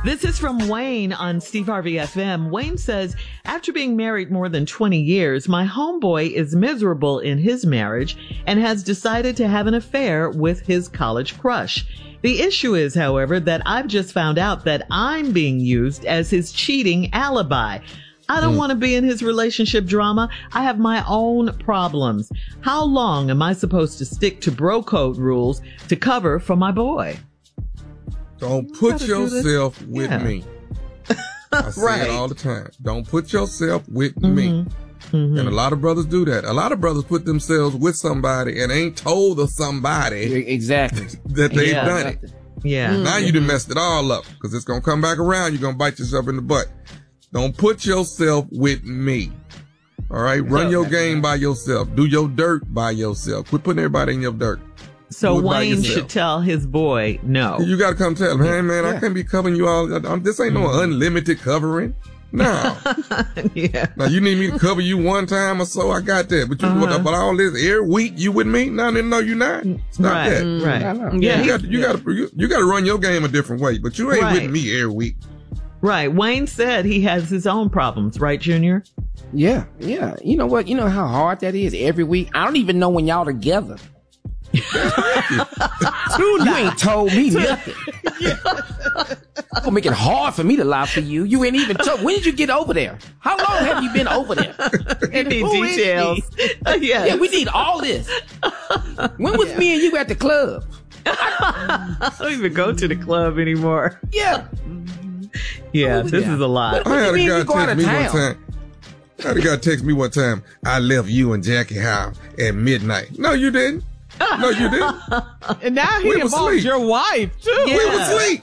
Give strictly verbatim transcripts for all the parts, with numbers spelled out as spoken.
This is from Wayne on Steve Harvey F M. Wayne says, after being married more than twenty years, my homeboy is miserable in his marriage and has decided to have an affair with his college crush. The issue is, however, that I've just found out that I'm being used as his cheating alibi. I don't mm. want to be in his relationship drama. I have my own problems. How long am I supposed to stick to bro code rules to cover for my boy? Don't put yourself with yeah. me. I say right. it all the time. Don't put yourself with mm-hmm. me. Mm-hmm. And a lot of brothers do that. A lot of brothers put themselves with somebody and ain't told of somebody exactly that they've yeah. done it. Yeah. Mm-hmm. Now you done messed it all up because it's going to come back around. You're going to bite yourself in the butt. Don't put yourself with me. All right. Run your game by yourself. Do your dirt by yourself. Quit putting everybody in your dirt. So Wayne should tell his boy no. You got to come tell him, hey, man, yeah. I can't be covering you all. I'm, this ain't no unlimited covering. No. yeah. Now, you need me to cover you one time or so. I got that. But you uh-huh. but all this every week, you with me? No, no, no, you're not. Stop right, that. Right. Yeah. You got you yeah. got to you, you got to run your game a different way. But you ain't right. with me every week. Right. Wayne said he has his own problems, right, Junior? Yeah. Yeah. You know what? You know how hard that is every week? I don't even know when y'all together. you ain't told me nothing. yeah. It's gonna make it hard for me to lie for you. You ain't even told. When did you get over there? How long have you been over there? You need details. uh, yes. Yeah, we need all this. When was yeah. me and you at the club? I don't even go to the club anymore. Yeah. Yeah, this yeah. is a lot. I had a guy text me one time. I had a guy text me one time. I left you and Jackie Howe at midnight. No, you didn't. No, you didn't. And now he involves your wife, too. Yeah. We were asleep.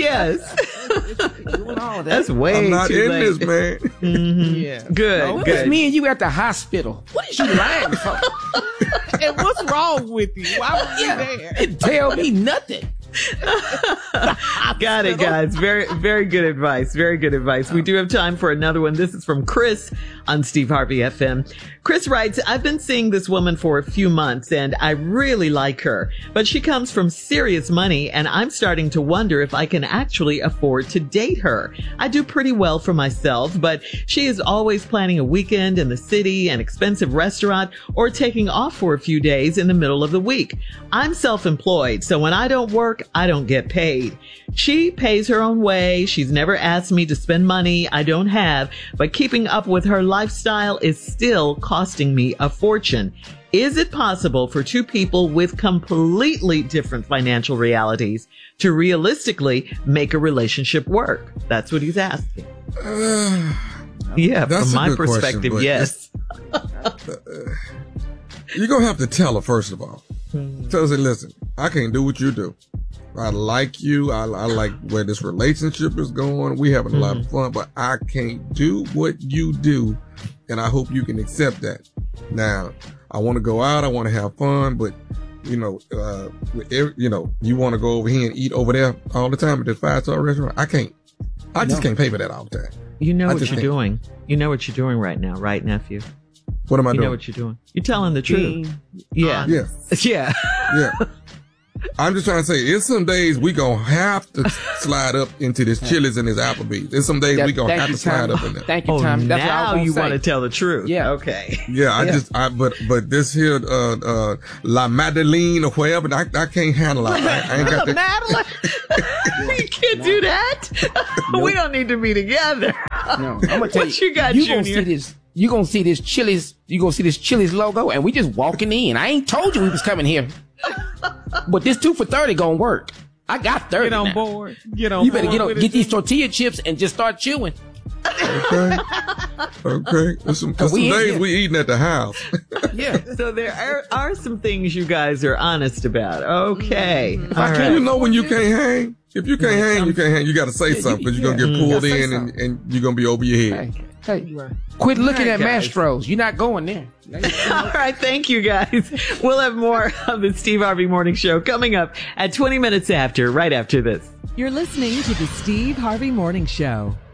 Yes. That's way I'm not too in late. this, man. Mm-hmm. Yeah. Good, no, good. Was me and you at the hospital. What is you lying for? And what's wrong with you? Why were you yeah. there? It tell me nothing. Got it, guys. Very, very good advice. Very good advice. We do have time for another one. This is from Chris on Steve Harvey F M. Chris writes, I've been seeing this woman for a few months and I really like her, but she comes from serious money and I'm starting to wonder if I can actually afford to date her. I do pretty well for myself, but she is always planning a weekend in the city, an expensive restaurant, or taking off for a few days in the middle of the week. I'm self-employed, so when I don't work, I don't get paid. She pays her own way. She's never asked me to spend money I don't have, but keeping up with her lifestyle is still costing me a fortune. Is it possible for two people with completely different financial realities to realistically make a relationship work? That's what he's asking. Uh, yeah, that's from my perspective, question, yes. uh, you're going to have to tell her, first of all. Hmm. Tell her, listen, I can't do what you do. I like you. I, I like where this relationship is going. We having a mm-hmm. lot of fun, but I can't do what you do. And I hope you can accept that. Now, I want to go out. I want to have fun, but you know, uh, every, you know, you want to go over here and eat over there all the time at this five-star restaurant. I can't. I just no. can't pay for that all the time. You know I what you're can't. doing. You know what you're doing right now, right, nephew? What am I you doing? You know what you're doing. You're telling the truth. Yeah. Yeah. Yeah. Yeah. I'm just trying to say, it's some days we gonna have to slide up into this Chili's and this Applebee's. There's some days that, we gonna have to slide up in there. Thank you, oh, Tom. That's now what I you want to tell the truth. Yeah. Okay. Yeah, I yeah. just, I, but, but this here, uh, uh, La Madeleine or wherever, I, I can't handle it. I, I ain't got La that. You can't do that. Nope. We don't need to be together. No, I'm gonna tell what you. you got, you Junior? Gonna see this. You gonna see this Chili's. You gonna see this Chili's logo, and we just walking in. I ain't told you we was coming here. But this two for thirty gonna work. I got thirty. Get on now. board. Get on you better board get on, with get it. these tortilla chips and just start chewing. Okay. Okay. There's some, there's some we days here. we eating at the house. Yeah. So there are, are some things you guys are honest about. Okay. Mm-hmm. All right. You know when you can't hang? If you can't yeah, hang, you can't hang. You got to say yeah, something because you, you're going to yeah, get pulled mm, in and, and you're going to be over your head. Hey. Hey, quit looking right, at guys. Mastros. You're not going there. All right. Thank you, guys. We'll have more of the Steve Harvey Morning Show coming up at twenty minutes after, right after this. You're listening to the Steve Harvey Morning Show.